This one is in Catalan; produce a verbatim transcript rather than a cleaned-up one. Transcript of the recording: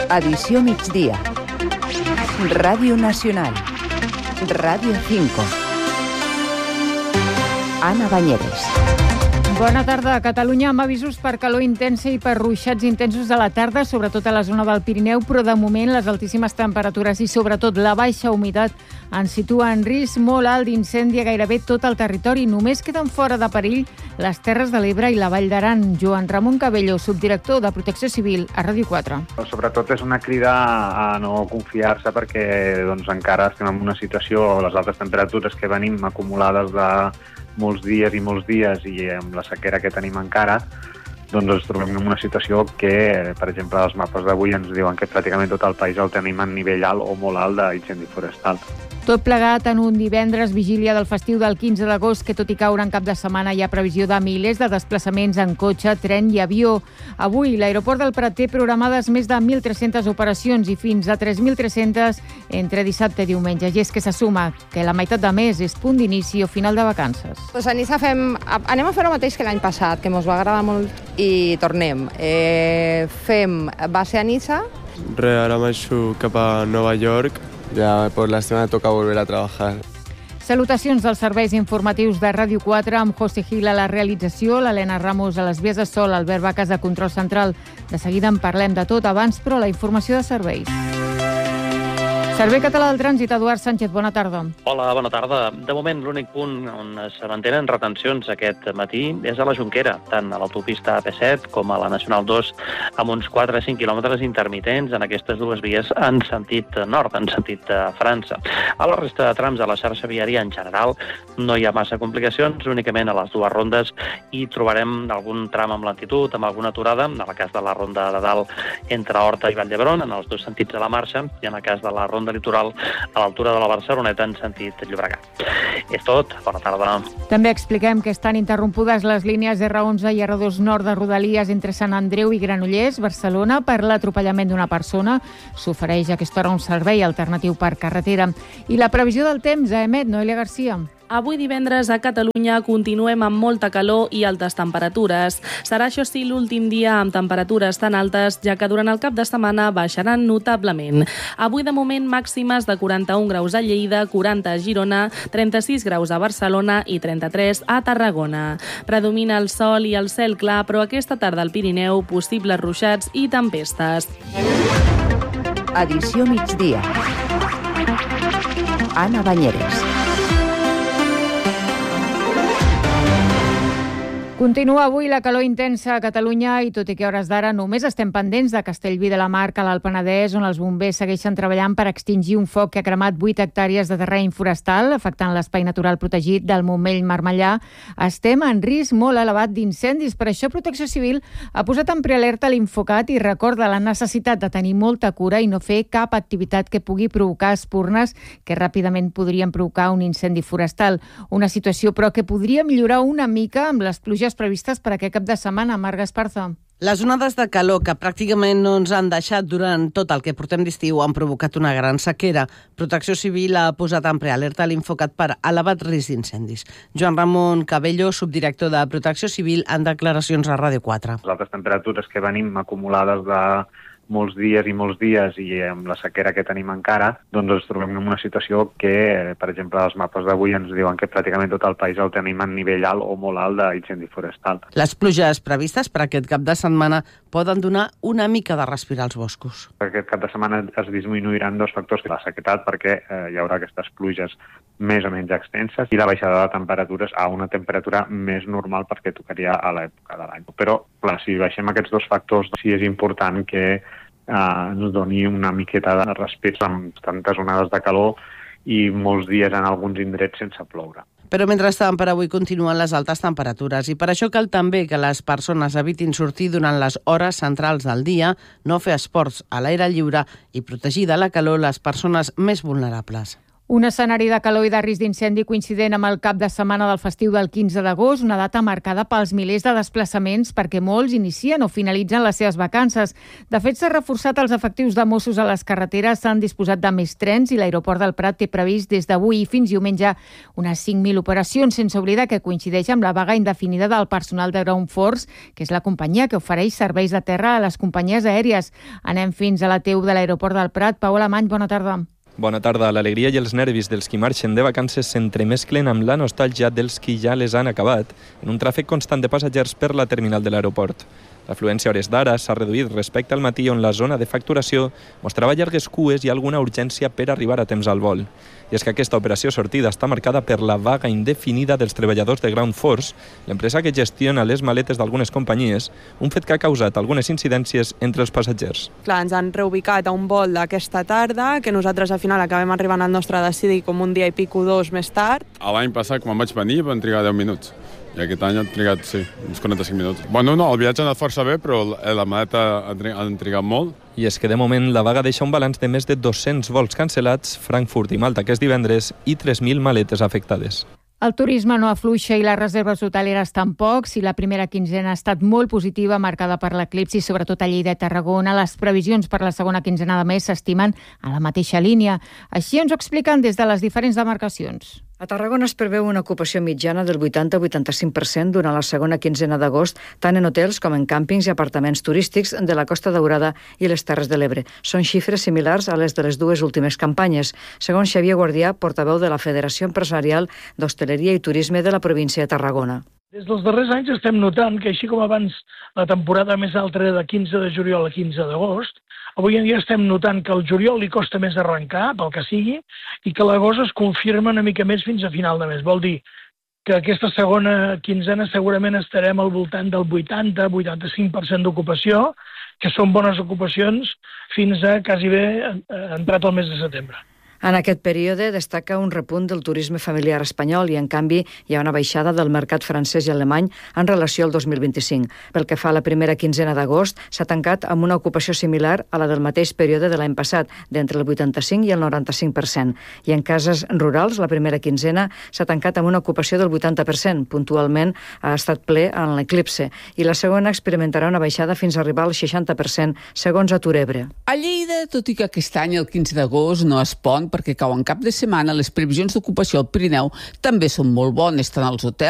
Edició migdia. Ràdio Nacional. Ràdio cinco. Anna Banyeres. Bona tarda. A Catalunya amb avisos per calor intensa i per ruixats intensos a la tarda, sobretot a la zona del Pirineu, però de moment les altíssimes temperatures i sobretot la baixa humitat ens situa en risc molt alt d'incendi a gairebé tot el territori. Només queden fora de perill les Terres de l'Ebre i la Vall d'Aran. Joan Ramon Cabello, subdirector de Protecció Civil a Ràdio quatre. Sobretot és una crida a no confiar-se perquè doncs, encara estem en una situació, les altes temperatures que venim acumulades de molts dies i molts dies i amb la sequera que tenim encara, doncs ens trobem en una situació que, per exemple, els mapes d'avui ens diuen que pràcticament tot el país el tenim en nivell alt o molt alt d'incendi forestal. Tot plegat en un divendres, vigília del festiu del quinze d'agost, que tot i caure en cap de setmana hi ha previsió de milers de desplaçaments en cotxe, tren i avió. Avui, l'aeroport del Prat té programades més de mil tres-centes operacions i fins a tres mil tres-centes entre dissabte i diumenge. I és que se suma que la meitat de mes és punt d'inici o final de vacances. Pues a Niça fem, anem a fer el mateix que l'any passat, que ens va agradar molt, i tornem. Eh, fem base a Niça. Re, ara marxo cap a Nova York. Ya por la semana toca volver a trabajar. Salutacions dels serveis informatius de Ràdio quatre amb José Gil a la realització, l'Helena Ramos a les vies de sol, Albert Vacas a control central. De seguida en parlem de tot abans, però la informació de serveis. Servei Català del Trànsit, Eduard Sánchez, bona tarda. Hola, bona tarda. De moment, l'únic punt on es mantenen retencions aquest matí és a la Jonquera, tant a l'autopista A P set com a la Nacional dos, amb uns quatre a cinc quilòmetres intermitents en aquestes dues vies en sentit nord, en sentit de França. A la resta de trams de la xarxa viària en general no hi ha massa complicacions, únicament a les dues rondes hi trobarem algun tram amb lentitud, amb alguna aturada, en el cas de la ronda de dalt entre Horta i Vall d'Hebron, en els dos sentits de la marxa, i en el cas de la ronda litoral a l'altura de la Barceloneta en sentit Llobregat. És tot. Bona tarda. També expliquem que estan interrompudes les línies erre onze i erre dos nord de Rodalies entre Sant Andreu i Granollers, Barcelona, per l'atropellament d'una persona. S'ofereix a aquesta hora un servei alternatiu per carretera. I la previsió del temps a Emet, Noelia Garcia. Avui divendres a Catalunya continuem amb molta calor i altes temperatures. Serà, això sí, l'últim dia amb temperatures tan altes, ja que durant el cap de setmana baixaran notablement. Avui, de moment, màximes de quaranta-un graus a Lleida, quaranta a Girona, trenta-sis graus a Barcelona i trenta-tres a Tarragona. Predomina el sol i el cel clar, però aquesta tarda al Pirineu possibles ruixats i tempestes. Edició migdia. Anna Banyeres. Continua avui la calor intensa a Catalunya i tot i que a hores d'ara només estem pendents de Castellví de la Marca, a l'Alt Penedès, on els bombers segueixen treballant per extingir un foc que ha cremat vuit hectàrees de terreny forestal, afectant l'espai natural protegit del Montmell-Marmellà. Estem en risc molt elevat d'incendis. Per això Protecció Civil ha posat en prealerta l'Infocat i recorda la necessitat de tenir molta cura i no fer cap activitat que pugui provocar espurnes que ràpidament podrien provocar un incendi forestal. Una situació, però, que podria millorar una mica amb les pluges previstes per aquest cap de setmana. Marga Esparza. Les onades de calor que pràcticament no ens han deixat durant tot el que portem d'estiu han provocat una gran sequera. Protecció Civil ha posat en prealerta l'Infocat per elevat risc d'incendis. Joan Ramon Cabello, subdirector de Protecció Civil, en declaracions a Ràdio quatre. Les altes temperatures que venim acumulades de molts dies i molts dies i amb la sequera que tenim encara, doncs ens trobem en una situació que, per exemple, els mapes d'avui ens diuen que pràcticament tot el país el tenim en nivell alt o molt alt d'incendi forestal. Les pluges previstes per aquest cap de setmana poden donar una mica de respirar als boscos. Aquest cap de setmana es disminuiran dos factors, la sequedat, perquè eh, hi haurà aquestes pluges més o menys extenses, i la baixada de temperatures a una temperatura més normal perquè tocaria a l'època de l'any. Però, clar, si baixem aquests dos factors, sí és important que eh, ens doni una miqueta de respir amb tantes onades de calor i molts dies en alguns indrets sense ploure. Però mentrestant, per avui continuen les altes temperatures i per això cal també que les persones evitin sortir durant les hores centrals del dia, no fer esports a l'aire lliure i protegir de la calor les persones més vulnerables. Un escenari de calor i de risc d'incendi coincident amb el cap de setmana del festiu del quinze d'agost, una data marcada pels milers de desplaçaments perquè molts inicien o finalitzen les seves vacances. De fet, s'ha reforçat els efectius de Mossos a les carreteres, s'han disposat de més trens i l'aeroport del Prat té previst des d'avui i fins diumenge unes cinc mil operacions, sense oblidar que coincideix amb la vaga indefinida del personal de Ground Force, que és la companyia que ofereix serveis de terra a les companyies aèries. Anem fins a la T U de l'aeroport del Prat. Pau Alemany, bona tarda. Bona tarda. L'alegria i els nervis dels qui marxen de vacances s'entremesclen amb la nostàlgia dels qui ja les han acabat en un tràfic constant de passatgers per la terminal de l'aeroport. L'afluència a hores d'ara s'ha reduït respecte al matí, on la zona de facturació mostrava llargues cues i alguna urgència per arribar a temps al vol. I és que aquesta operació sortida està marcada per la vaga indefinida dels treballadors de Ground Force, l'empresa que gestiona les maletes d'algunes companyies, un fet que ha causat algunes incidències entre els passatgers. Clar, ens han reubicat a un vol d'aquesta tarda, que nosaltres al final acabem arribant al nostre destí com un dia i pico dos més tard. L'any passat, quan vaig venir, van trigar deu minuts. I aquest any han trigat, sí, uns quaranta-cinc minuts. Bueno, no, el viatge ha anat força bé, però la maleta han trigat molt. I és que de moment la vaga deixa un balanç de més de dos-cents vols cancel·lats, Frankfurt i Malta aquest divendres, i tres mil maletes afectades. El turisme no afluixa i les reserves hoteleres tampoc. Si la primera quinzena ha estat molt positiva, marcada per l'eclipsi, sobretot a Lleida i Tarragona, les previsions per la segona quinzena de mes s'estimen a la mateixa línia. Així ens ho expliquen des de les diferents demarcacions. A Tarragona es preveu una ocupació mitjana del vuitanta a vuitanta-cinc per cent durant la segona quinzena d'agost, tant en hotels com en càmpings i apartaments turístics de la Costa Daurada i les Terres de l'Ebre. Són xifres similars a les de les dues últimes campanyes, segons Xavier Guardià, portaveu de la Federació Empresarial d'Hostaleria i Turisme de la província de Tarragona. Des dels darrers anys estem notant que, així com abans la temporada més alta era de quinze de juliol a quinze d'agost, avui en dia estem notant que el juliol li costa més arrencar, pel que sigui, i que l'agost es confirma una mica més fins a final de mes. Vol dir que aquesta segona quinzena segurament estarem al voltant del vuitanta a vuitanta-cinc per cent d'ocupació, que són bones ocupacions fins a quasi bé entrat el mes de setembre. En aquest període destaca un repunt del turisme familiar espanyol i, en canvi, hi ha una baixada del mercat francès i alemany en relació al dos mil vint-i-cinc. Pel que fa a la primera quinzena d'agost, s'ha tancat amb una ocupació similar a la del mateix període de l'any passat, d'entre el vuitanta-cinc i el noranta-cinc per cent. I en cases rurals, la primera quinzena s'ha tancat amb una ocupació del vuitanta per cent. Puntualment ha estat ple en l'eclipse. I la segona experimentarà una baixada fins a arribar al seixanta per cent, segons Atur Ebre. A Lleida, tot i que aquest any el quinze d'agost no es pont perquè cau en cap de setmana, les previsions d'ocupació al Pirineu també són molt bones, tant als hotels